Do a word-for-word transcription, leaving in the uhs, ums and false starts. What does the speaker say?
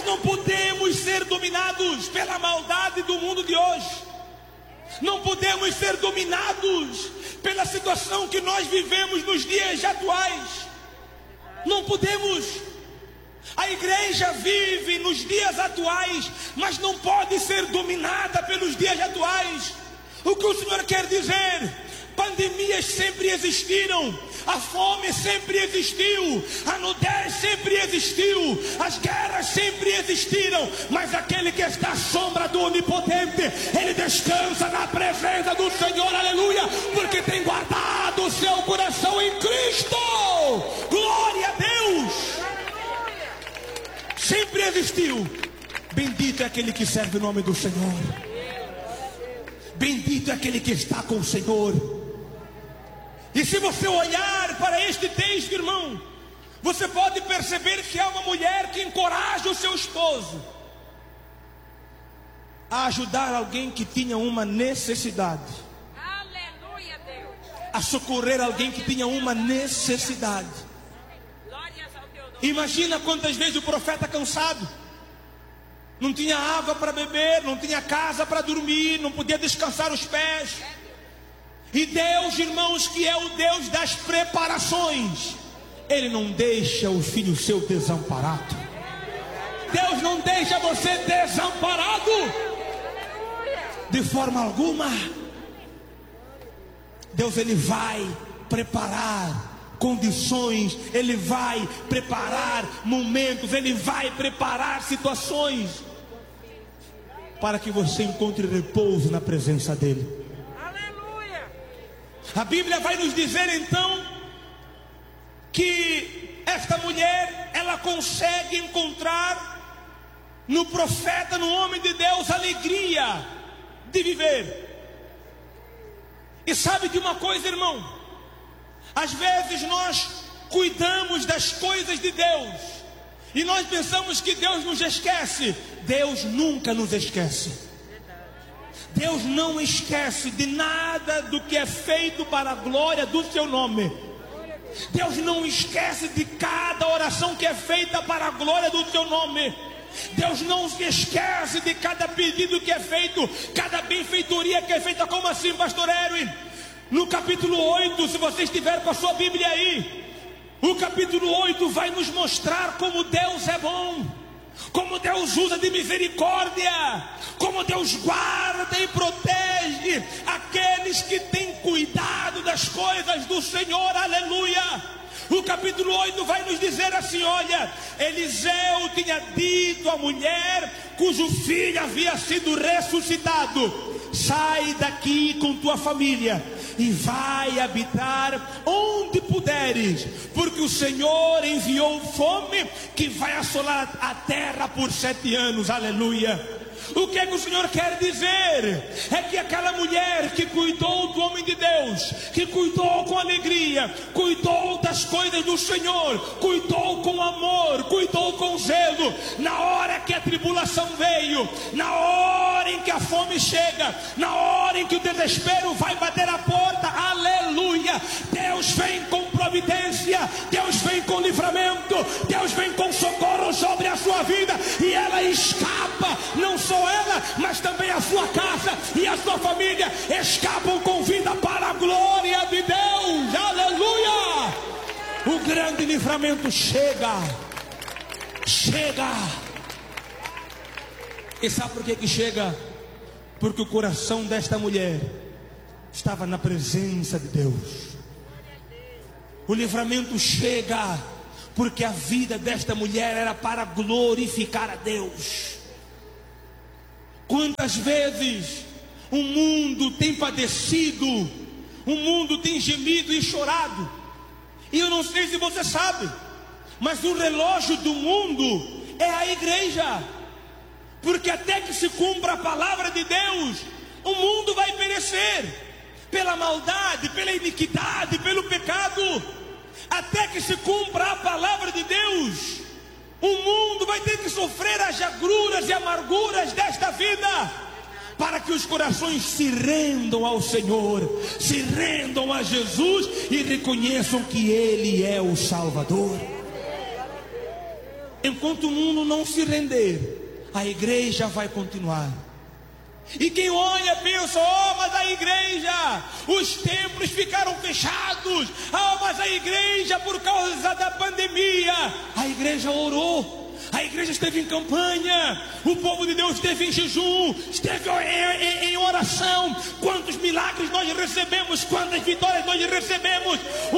não podemos ser dominados pela maldade do mundo de hoje. Não podemos ser dominados pela situação que nós vivemos nos dias atuais. Não podemos. A igreja vive nos dias atuais, mas não pode ser dominada pelos dias atuais. O que o Senhor quer dizer? Pandemias sempre existiram, a fome sempre existiu, a nudez sempre existiu, as guerras sempre existiram, mas aquele que está à sombra do Onipotente, ele descansa na presença do Senhor, aleluia, porque tem guardado o seu coração em Cristo. Glória a Deus. Sempre existiu. Bendito é aquele que serve o nome do Senhor. Bendito é aquele que está com o Senhor. E se você olhar para este texto, irmão, você pode perceber que é uma mulher que encoraja o seu esposo a ajudar alguém que tinha uma necessidade. Aleluia, Deus. A socorrer alguém que tinha uma necessidade. Imagina quantas vezes o profeta cansado, não tinha água para beber, não tinha casa para dormir, não podia descansar os pés. E Deus, irmãos, que é o Deus das preparações, Ele não deixa o filho seu desamparado. Deus não deixa você desamparado de forma alguma. Deus, Ele vai preparar condições, Ele vai preparar momentos, Ele vai preparar situações para que você encontre repouso na presença dEle. A Bíblia vai nos dizer então que esta mulher, ela consegue encontrar no profeta, no homem de Deus, alegria de viver. E sabe de uma coisa, irmão? Às vezes nós cuidamos das coisas de Deus e nós pensamos que Deus nos esquece. Deus nunca nos esquece. Deus não esquece de nada do que é feito para a glória do seu nome. Deus não esquece de cada oração que é feita para a glória do seu nome. Deus não se esquece de cada pedido que é feito, cada benfeitoria que é feita. Como assim, pastor Erwin? No capítulo oito, se você estiver com a sua Bíblia aí, o capítulo oito vai nos mostrar como Deus é bom, como Deus usa de misericórdia, como Deus guarda e protege aqueles que têm cuidado das coisas do Senhor, aleluia. O capítulo oito vai nos dizer assim: olha, Eliseu tinha dito à mulher cujo filho havia sido ressuscitado: sai daqui com tua família e vai habitar onde puderes, porque o Senhor enviou fome que vai assolar a terra por sete anos, aleluia. O que é que o Senhor quer dizer? É que aquela mulher que cuidou do homem de Deus, que cuidou com alegria, cuidou das coisas do Senhor, cuidou com amor, cuidou com zelo, na hora que a tribulação veio, na hora em que a fome chega, na hora em que o desespero vai bater a porta, aleluia, Deus vem com providência, Deus vem com livramento, Deus vem com socorro sobre a sua vida, e ela escapa. Não só ela, mas também a sua casa e a sua família escapam com vida para a glória de Deus, aleluia. O grande livramento chega, chega. E sabe por que que chega? Porque o coração desta mulher estava na presença de Deus. O livramento chega porque a vida desta mulher era para glorificar a Deus. Quantas vezes o mundo tem padecido, o mundo tem gemido e chorado, e eu não sei se você sabe, mas o relógio do mundo é a igreja, porque até que se cumpra a palavra de Deus, o mundo vai perecer, pela maldade, pela iniquidade, pelo pecado. Até que se cumpra a palavra de Deus, o mundo vai ter que sofrer as agruras e amarguras desta vida, para que os corações se rendam ao Senhor, se rendam a Jesus e reconheçam que Ele é o Salvador. enquanto o mundo não se render, a igreja vai continuar. E quem olha pensa: oh, mas a igreja, os templos ficaram fechados. Ah, mas a igreja, por causa da pandemia, a igreja orou, a igreja esteve em campanha, o povo de Deus esteve em jejum, esteve em, em, em oração. Quantos milagres nós recebemos, quantas vitórias nós recebemos.